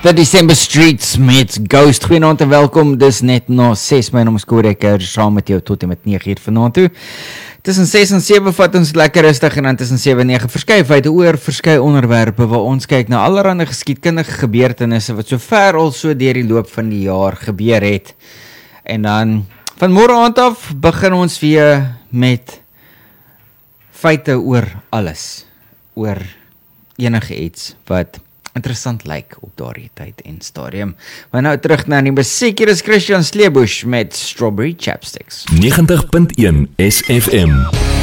December Streets met Ghost. Goeienaand en welkom, dis net na 6 my naam is Koreker, saam met jou tot en met 9 uur vanaand toe. Tussen 6 en 7 vat ons lekker rustig en dan tussen 7 en 9 verskeie feite oor verskeie onderwerpe waar ons kyk na allerlei geskiedkundige gebeurtenisse wat so ver al so deur die loop van die jaar gebeur het. En dan van môre aand af begin ons weer met feite oor alles, oor enige iets wat interessant lyk op daardie tyd en stadium. Maar nou terug na die musiek, hier is Christian Sleebush met Strawberry Chapsticks. 90.1 SFM.